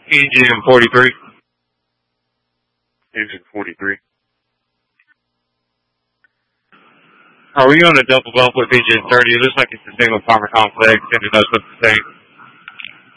Engine 43. Engine 43. Are we on a double bump with engine 30? It looks like it's the same apartment complex, and it does look the same.